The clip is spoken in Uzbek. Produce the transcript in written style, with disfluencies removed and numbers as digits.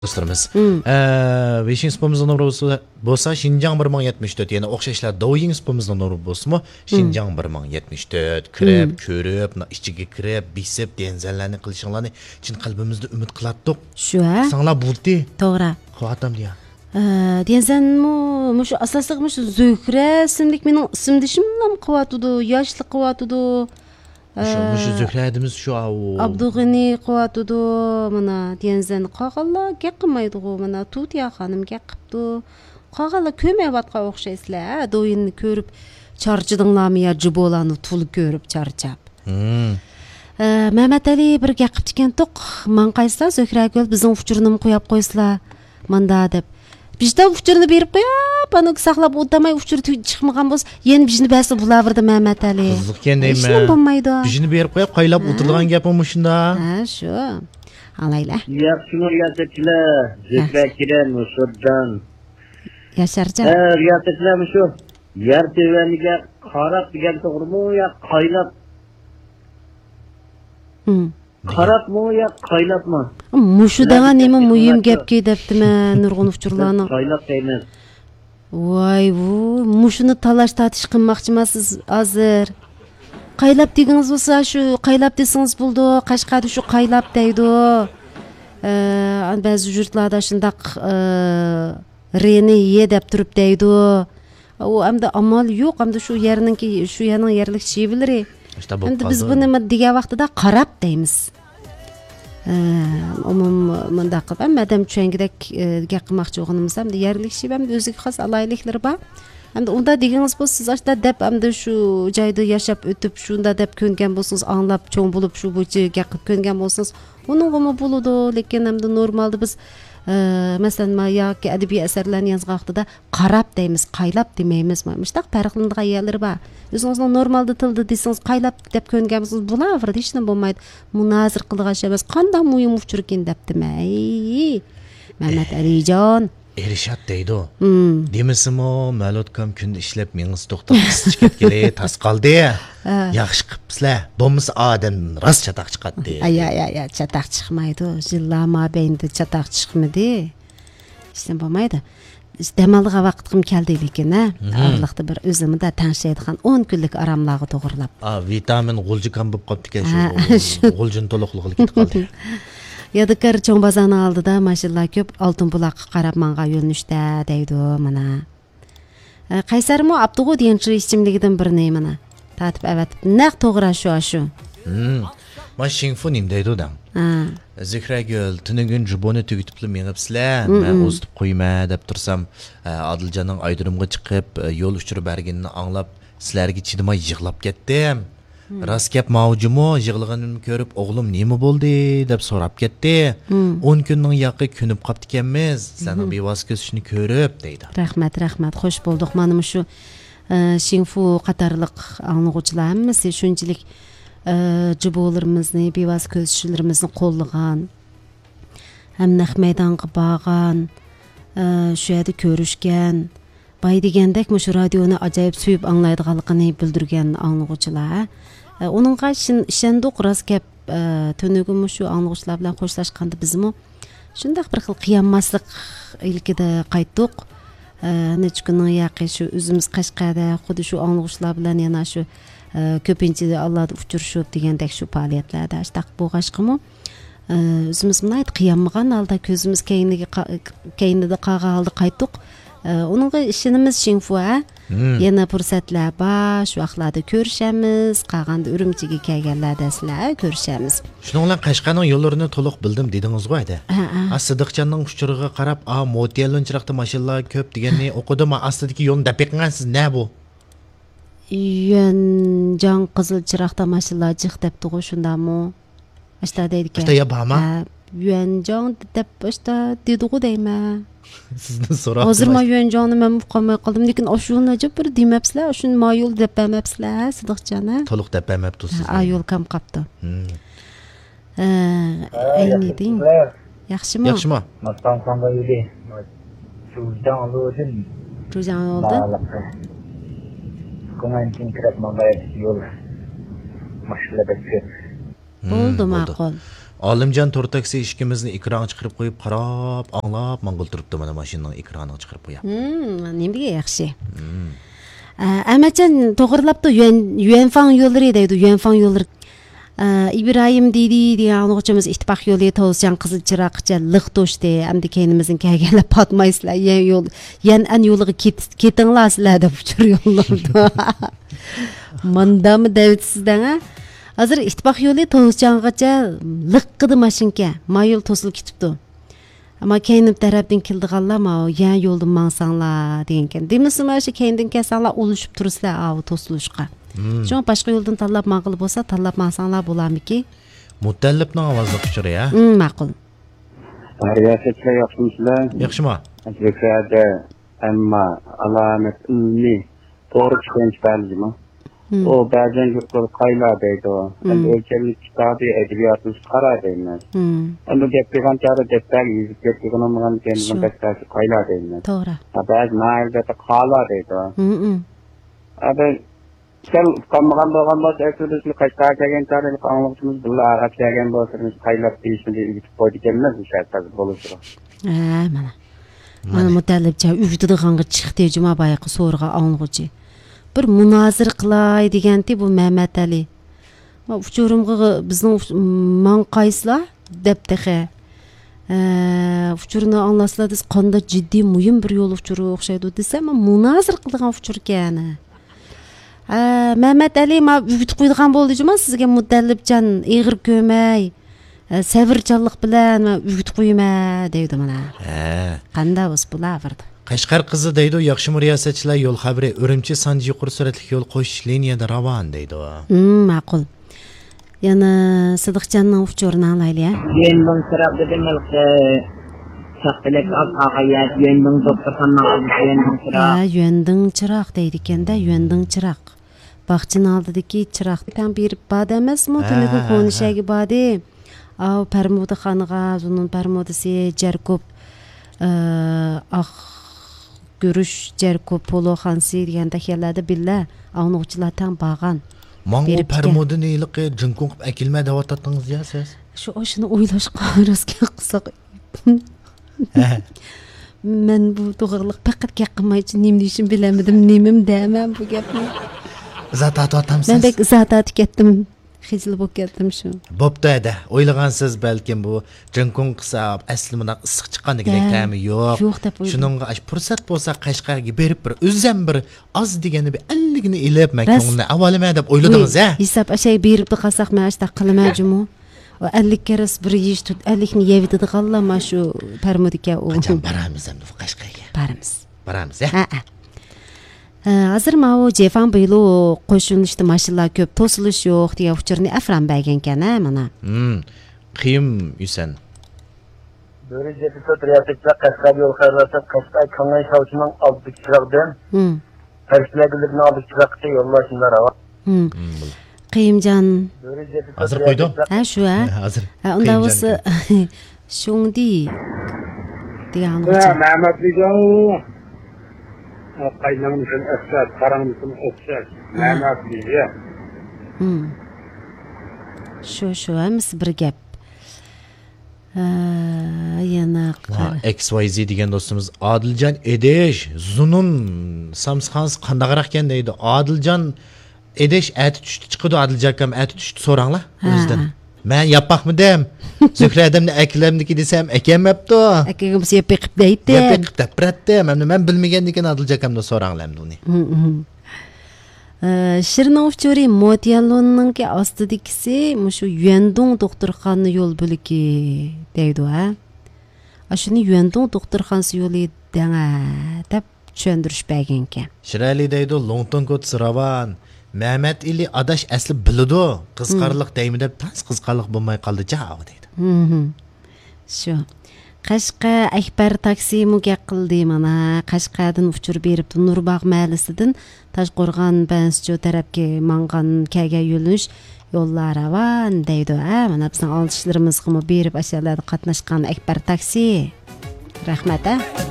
Dostlarımız. 5. spomuzun numarası bolsa Şinjan 1074. Yani okşayışlar Douyin spomuzun numarası bolsa mı Şinjan 1074. Kirep, körüp, içige kirep, bisep, denzellerini kılışınlarını için kalbimizde ümit kılattık. Şu ha? Sana buldu. Doğru. Kuatam diye. Denzen mu şu asaslık mu şu Zöhre simlik benim simdişim lan kıvatıdı, yaşlı kıvatıdı. Şu Zöhre edimiz şu avu. Abdugani kıvatıdı mana denzen qaqalla geqmaydı o mana tut ya hanım geqipdi. Qaqalla kömeye batqa oxşaysızlar. Doyunni körüp charjıdыңlarmı ya jibolanı tul körüp charjap. Mehmet Ali bir geqip diken toq manqayslar Zöhre göl bizning uçurunum qo'yap qo'yslar. Manda deb bizde uçurunu berip qo'yap, bana saqlab o'tmay uçuru chiqmagan bo'lsa, yen bijni basi bulaverdi Mehmet Ali. Qizliq ekan deyman. Hech bo'lmaydi. Bijni berib qo'yib, qaylab o'tirgan gapim shunda. Ha, shu. Alayla. Yaxshimi riyosetchilar, Zöhre Kiren, Musurjon. Yasharjon. Riyosetchilar shu yer tevaniga qarab degan to'g'rimi yo qaylab? Qarabmi yo qaylabmi? Mushu degan nima muhim gapga debdimi nurg'un uchurlarni. Qaylab deymiz. Voy bu mushuni talash tatish qilmoqchimisiz hozir? Qaylab degingiz bo'lsa shu qaylab desangiz bo'ldi, Qashqarda shu qaylab deydi. Ba'zi yurtlarda shundaq reni ye deb turib deydi. U hamda amal yo'q, hamda shu yerninki shu yerning yerlik shivilari. Endi biz buni degan vaqtida qarab deymiz. Munda qilib madam tushangidek gap qilmoqchi o'g'inimiz ham yerlik shiv ham o'ziga xos alayliklari bor. Hamda unda degingiz bo'lsa siz ashda deb hamda shu joyda yashab o'tib shunda deb ko'ngan bo'lsangiz, anglab cho'ng bo'lib shu bo'yicha gap qilib ko'ngan bo'lsangiz, uningmi bo'ladi, lekin hamda normalda biz masalan yoki adabiy asarlarni yozgan vaqtida qarab deymiz, qaylab demaymiz. Mushtaq farqlanadigan yerlari bor. O'zingizning normalda tilda desangiz qaylab deb ko'ngan bo'lsangiz bo'laveradi, hech nima bo'lmaydi. Munozir qilgan shay emas, qanday muhim uchurkin debdimi? Mehmet Alijon Erişat deydi o. Demisimi Malotkam kunda ishlab mengiz to'xtab qisib ketgili tas qoldi. Yaxshi qilibsizlar. Bo'lmasa odam rost chataq chiqadi. Ay chataq chiqmaydi. Yillar mobaynida chataq chiqmadi. Hech bo'lmaydi. Demalga vaqtim keldi lekin, avliqda bir o'zimda tanishadigan 10 kunlik aramlarga to'g'rilab. Vitamin g'uljikan bo'lib qolibdi ekan shu. G'uljin to'liqlig'i ketib qoldi. Yadikar cho'ng bozorni oldida mashinalar ko'p, oltin buloqqa qarab menga yo'linishda deydi mana. Qaysarmi Abdug'u degan ichimligidan birini mana. Tatib avatib, naq to'g'ri shu. Ma Shingfunim deydi dam. Zöhre göl tunugün juboni tugitibli menibsizlar, men o'zitib qo'yma deb tursam, Adiljonning aydirimga chiqib, yo'l uchirib berganini anglab, sizlarga chidamay yig'lab ketdim. Rast gap mavjumu yig'ilganimni ko'rib, o'g'lim nima bo'ldi deb so'rab ketdi. 10 kunning yaqi kunib qolibdi ekanmiz. Sening bevosita ko'rishni ko'rib deydi. Rahmat, xush bo'ldik. Mana shu Shingfu qatorliq anglag'uvchilar hammasi shunchalik jibolarimizni, bevosita ko'rishlarimizni qo'llagan. Ham naq maydonga borgan, shu yerda ko'rishgan. Bay degandek shu radioni ajoyib suyib anglaydiganligini bildirgan anglag'uvchilar. Onunğa ishondik, rost gap tunugim shu anglag'uvchilar bilan xo'shlashganda bizmi shundaq bir xil qiyammaslik ilkida qaytdik. Necha kunning yaqin shu o'zimiz Qashqarda xuddi shu anglag'uvchilar bilan yana shu ko'pincha Allohni uchrashib degandek shu faoliyatlarda ashtaq bo'lg'ashqimi o'zimiz bunday qiyammagan holda ko'zimiz keynida qolgan holda qaytdik. Onunğa işinimiz Shingfu yana fursatlar bor, shu vaqtlarda ko'rishamiz, qolganda Urumchiga kelganlarda sizlar ko'rishamiz. Shuning bilan Qashqarning yo'llarini to'liq bildim dedingiz-ku ayda. Sidiqjonning uchuriga qarab, mo'tiyalon chiroqda mashinalar ko'p deganni o'qidim. Aslidagi yo'lni deb beqingansiz, ne bu? Yuanjang qizil chiroqda mashinalar jiq debdi-ku, shundami? Ashta deydi-ku. Ashta ya bormi? Yuanjang deb ashta dedi-ku deyman. Sizni so'rab. Hozir men Yuanjangni men qolmay qoldim, lekin o'shuni ajab bir demapsizlar, o'shuni mayol deb bermapsizlar, Sidiqjona. To'liq deb bermabdisiz. Ayol kam qapti. Ayniding. Yaxshimi? Yaxshimi? Mastan qanday edi? Jo'jan oldi. Ko'ngantin kirib manday yo'l. Mashinalar ko'p. Bo'ldi, ma'qul. Olimjon to'r taksi ishkimizni ekranga chiqarib qo'yib, qarab, anglab, mang'ul turibdi mana mashinaning ekraniga chiqarib qo'yapti. Nimaga yaxshi. Amacan to'g'rilabdi Yuanfang yo'llari deydi, Yuanfang yo'llari. İbrahim dedi degan anıqçımız ittifaq yolu Tozcan Qızılçıraqcha liq to'shdi. Hamda keynimizin kelganlar patmaysizlar. An yo'liga ketinglar sizlar deb uchur yo'llardi. Mandami davitsizdan ha? Hozir ittifaq yo'li Tozcangacha liq qidi mashinka. Ma yo'l to'silib ketibdi. Ama kendim tarafdan keldiganlar ma yan yo'ldan mangsanglar degan. Demisizmi shu kendin kelsanlar oluşup turibsizlar av to'silishga. Şoň başqa yo'ldan tanlap maqul bolsa, tanlap mangsanglar bolamiki? Mutallibning ovozli quchuri ya. Ma'qul. Riyosetchilar yaxshimisizlar? Yaxshimi? Afrikada amma alamet ilmi to'g'ri chiqishmi? O ba'zan yurtlar qaylar deydi. O'lchamli kitobi adabiyotimiz qara deymiz. Endi gap qilgan chora deftar yuzib ketgan olmagan keyin deftar qaylar deymiz. To'g'ri. Ba'zi mayda qala deydi. Ada Sen kalmagan bo'lgan bo'lsa, ekstrasli Qashqar kelgan tarixi anglashimiz bilan arab kelgan bo'lsangiz qaylab deyishni yutib qo'ydiganmiz shart bo'lishi. Mana mutallibcha uydidiganga chiqdi juma bayqi so'rg'a anglag'uchi. Bir munozir qilay deganti bu Mehmet Ali. Ma uchurimga bizning man qayslar deb texe. Uchurni anglaslar biz qanda jiddiy muhim bir yo'l uchuri o'xshaydi desam, munozir qilgan uchur ekan. Mehmet Ali ma uyutib qo'ydigan bo'ldimi sizga mutallibchan ig'ir ko'may savrchanlik bilan uyutib qo'yma deydi mana. Qanday o'z bulardi. Qashqar qizi deydi, yaxshi riyosatchilar yo'l xabari Urumchi Sanji yuqori suratli yo'l qo'shish liniyada ravon deydi. Ma'qul. Yana Sidiqjonning uchurini alayli ya. Yendan sirab dedim Saxtalik aqayat yendan doktorxonaga yendan sirab. Yendan chiroq deydi ekanda, yendan chiroq. Baxçın aldidagi chiroqdan berib bad emasmi? Telefon qo'nishagi badi. Av Parmoda xonga, uzun Parmodasi Jarkob görüş Jarkob Polo xansi deganda keladi billa. Avnoqchilardan bag'an. Mango Parmodani iliqi jinkun qilib akilma da'vatdingiz ya siz? Shuni o'ylashga rasga qilsak. Men bu to'g'riliq faqat gapirmaychi nima deyishim bilamadim, nemim deman bu gapni. Zatat atamsiz. Men bek zatat ketdim. Xijil bo'lib ketdim shu. Bo'pti edi. O'ylagansiz balkim bu jinkun qilsab asli bunaq issiq chiqqandagidek ta'mi yo'q. Shuningga fursat bo'lsa Qashqarga berib bir o'zim bir oz degani bir 50 gini ilib makonini avalima deb o'yladingiz a? Hisob ashay berib qolsak men ashta qilmajumu. 50 keres bir yish tut 50 ni yevdi g'allama shu Parmodika u. Qachon baramiz endi Qashqarga? Baramiz ya. Hozir ma'u Jefan Beylo qo'shilishdi mashinalar ko'p, to'silish yo'q degan uchurni afran bergan ekan mana. Qiyin yusan. Böyle cepte riyasatçılar Qashqar yo'l xayrlasa Qashqar Kongay savchining oldi chiroqdan. Tariflarni oldi chiroqda yo'llashinglar ava. Qiyimjon. Hozir qo'ydim. Shu ha. Hozir. Unda bo'lsa shungdi degan. Ma'matlijon. Qaynamizin asar, qaramizin asar. Ma'matlijon. Shu emas bir gap. Yana XYZ degan do'stimiz Adiljon Edesh Zunun Samsxans qandaqroq ekan deydi. Adiljon Edesh ati tushdi chiqdi Adiljon kam ati tushdi so'ranglar o'zidan. Men yapaqmidim. Zuhra adamni aklamniki desam akamapti. Akam siz yapaqib deydi. Yapaqib tapratdi. Men bilmagan ekan Adiljon kamda so'ranglar uni. Shirnovchori Motialonninki ostidagisi mushu Yuandong doktorxona yo'l bo'ligi deydi ha. Shuni Yuandong doktorxonasi yo'li danga deb tushuntirish bergan ekan. Shirali deydi Longton kot Siravan. Mehmet ili adash asli biladi. Qizqarliq deymi deb tas qizqarliq bo'lmay qoldi javob deydi. Shu. Qashqa Akbar taksi muga qildi mana. Qashqadan uchur beribdi Nurbog' mahallasidan Toshqo'rg'on Bansjo tarafga mangan kelgan yo'linish yo'llar avan deydi. Mana bizning olishlarimizni berib ashalarda qatnashgan Akbar taksi. Rahmat.